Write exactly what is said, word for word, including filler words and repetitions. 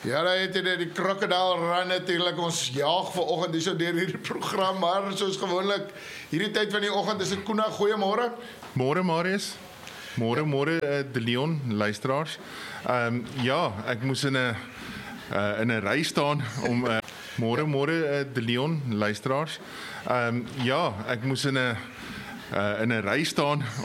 Ja, daar het jy die Crocodile Run natuurlijk, ons jaag vanoggend hier so deur hierdie program, maar soos gewoonlik, hierdie tyd van die oggend is dit Koena, goeiemôre. Môre Marius. Môre môre uh, De Leon luisteraars. Ehm um, ja, ek moes in 'n uh, in 'n ry staan om uh, môre môre uh, De Leon luisteraars. Ehm um, ja, ek moes in 'n uh, in 'n ry staan